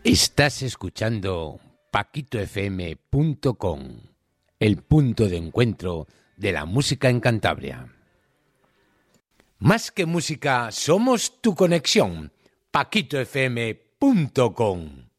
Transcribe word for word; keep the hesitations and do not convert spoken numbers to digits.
Estás escuchando paquito f m punto com, el punto de encuentro de la música en Cantabria. Más que música, somos tu conexión. paquito f m punto com.